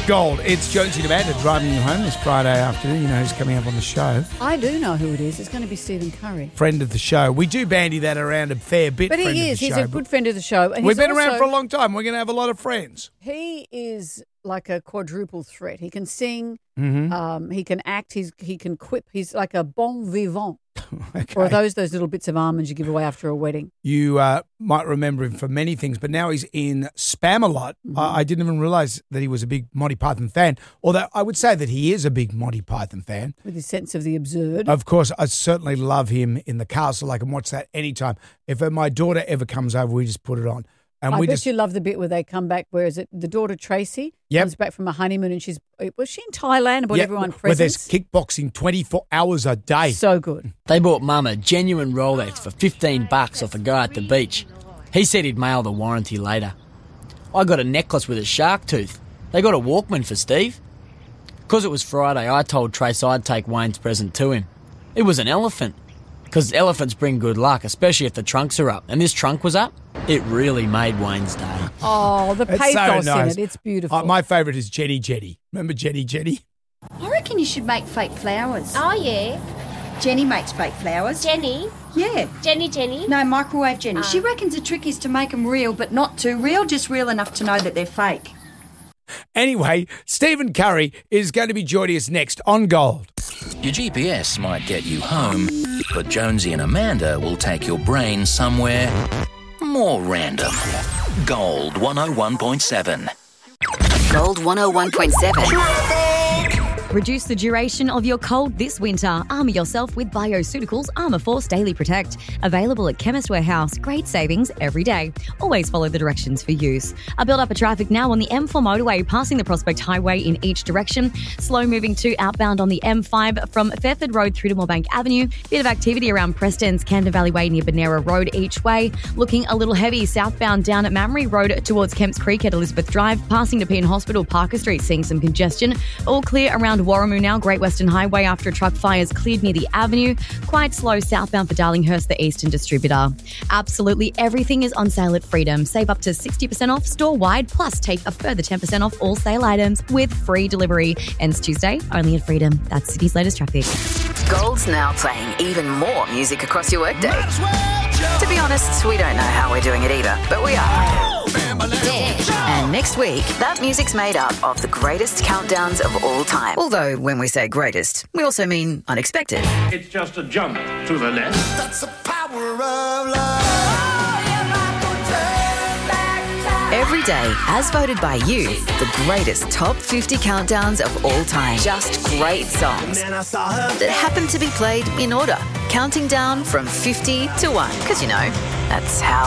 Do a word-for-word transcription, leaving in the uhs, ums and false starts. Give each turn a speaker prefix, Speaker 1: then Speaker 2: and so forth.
Speaker 1: Gold. It's Jonesy and Amanda driving you home this Friday afternoon. You know who's coming up on the show.
Speaker 2: I do know who it is. It's going to be Stephen Curry.
Speaker 1: Friend of the show. We do bandy that around a fair bit.
Speaker 2: But
Speaker 1: friend
Speaker 2: he
Speaker 1: of
Speaker 2: is.
Speaker 1: the
Speaker 2: He's
Speaker 1: show,
Speaker 2: a good friend of the show. And
Speaker 1: We've
Speaker 2: he's
Speaker 1: been around
Speaker 2: also-
Speaker 1: for a long time. We're going to have a lot of friends.
Speaker 2: He is like a quadruple threat. He can sing.
Speaker 1: Mm-hmm.
Speaker 2: Um, he can act. He's he can quip. He's like a bon vivant.
Speaker 1: Okay.
Speaker 2: Or those those little bits of almonds you give away after a wedding.
Speaker 1: You uh, might remember him for many things, but now he's in Spamalot.
Speaker 2: Mm-hmm.
Speaker 1: I, I didn't even realise that he was a big Monty Python fan, although I would say that he is a big Monty Python fan.
Speaker 2: With his sense of the absurd.
Speaker 1: Of course, I certainly love him in The Castle. I can watch that anytime. If uh, my daughter ever comes over, we just put it on. And
Speaker 2: I
Speaker 1: we
Speaker 2: bet
Speaker 1: just,
Speaker 2: you love the bit where they come back. Where is it? The daughter Tracy
Speaker 1: Yep.
Speaker 2: comes back from a honeymoon, and she's was she in Thailand? And bought
Speaker 1: yeah,
Speaker 2: everyone
Speaker 1: where there's
Speaker 2: presents.
Speaker 1: kickboxing twenty-four hours a day.
Speaker 2: So good.
Speaker 3: They bought Mum a genuine Rolex for fifteen bucks off a guy at the beach. He said he'd mail the warranty later. I got a necklace with a shark tooth. They got a Walkman for Steve. Because it was Friday, I told Trace I'd take Wayne's present to him. It was an elephant. Because elephants bring good luck, especially if the trunks are up. And this trunk was up. It really made Wayne's day.
Speaker 2: Oh, the
Speaker 1: It's so
Speaker 2: pathos
Speaker 1: nice.
Speaker 2: in it. It's beautiful.
Speaker 1: Uh, my favourite is Jenny Jenny. Remember Jenny Jenny?
Speaker 4: I reckon you should make fake flowers.
Speaker 5: Oh, yeah.
Speaker 4: Jenny makes fake flowers.
Speaker 5: Jenny?
Speaker 4: Yeah.
Speaker 5: Jenny, Jenny?
Speaker 4: No, microwave Jenny.
Speaker 5: Ah.
Speaker 4: She reckons the trick is to make them real, but not too real, just real enough to know that they're fake.
Speaker 1: Anyway, Stephen Curry is going to be joining us next on Gold.
Speaker 6: Your G P S might get you home, but Jonesy and Amanda will take your brain somewhere more random. Gold one oh one point seven.
Speaker 7: Gold one oh one point seven.
Speaker 8: Reduce the duration of your cold this winter. Armour yourself with Bioceuticals Armour Force Daily Protect. Available at Chemist Warehouse. Great savings every day. Always follow the directions for use. A build-up of traffic now on the M four motorway, passing the Prospect Highway in each direction. Slow moving to outbound on the M five from Fairford Road through to Moorebank Avenue. Bit of activity around Preston's Camden Valley Way near Bonera Road each way. Looking a little heavy southbound down at Mamre Road towards Kemps Creek at Elizabeth Drive. Passing to Nepean Hospital, Parker Street, seeing some congestion. All clear around Warramoo now, Great Western Highway after a truck fires cleared near the avenue. Quite slow southbound for Darlinghurst, the Eastern distributor. Absolutely everything is on sale at Freedom. Save up to sixty percent off store-wide, plus take a further ten percent off all sale items with free delivery. Ends Tuesday, only at Freedom. That's City's latest traffic.
Speaker 7: Gold's now playing even more music across your workday. To be honest, we don't know how we're doing it either, but we are. And next week, that music's made up of the greatest countdowns of all time. Although, when we say greatest, we also mean unexpected.
Speaker 9: It's just a jump to the left.
Speaker 10: That's the power of love.
Speaker 7: Every day, as voted by you, the greatest top fifty countdowns of all time. Just great songs that happen to be played in order, counting down from fifty to one. Because, you know, that's how